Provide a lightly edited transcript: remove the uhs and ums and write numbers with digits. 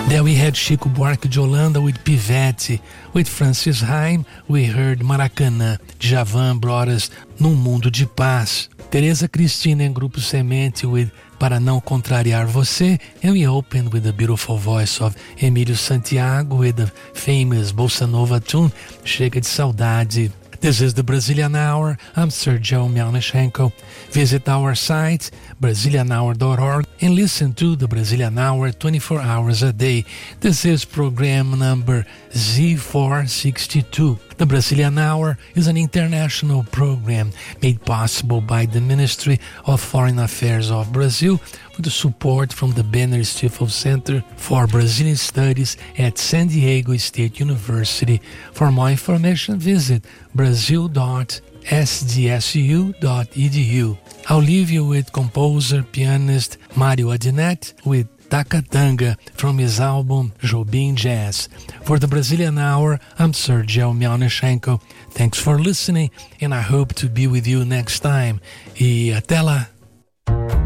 There we had Chico Buarque de Holanda with Pivete. With Francis Haim, we heard Maracanã. Djavan brought us Num Mundo de Paz. Tereza Cristina and Grupo Semente with Para Não Contrariar Você. And we opened with the beautiful voice of Emílio Santiago with the famous Bossa Nova tune, Chega de Saudade. This is the Brazilian Hour. I'm Sergio Melnichenko. Visit our site, BrazilianHour.org, and listen to the Brazilian Hour 24 hours a day. This is program number Z462. The Brazilian Hour is an international program made possible by the Ministry of Foreign Affairs of Brazil with the support from the Benner Stifel Center for Brazilian Studies at San Diego State University. For more information, visit brazil.sdsu.edu. I'll leave you with composer, pianist Mario Adnet with Takatanga from his album Jobim Jazz. For the Brazilian Hour, I'm Sergio Melnichenko. Thanks for listening, and I hope to be with you next time. E até lá!